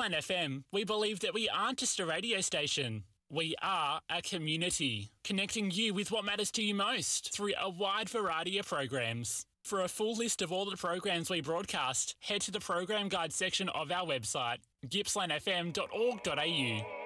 Gippsland FM, we believe that we aren't just a radio station. We are a community, connecting you with what matters to you most through a wide variety of programs. For a full list of all the programs we broadcast, head to the program guide section of our website, gippslandfm.org.au.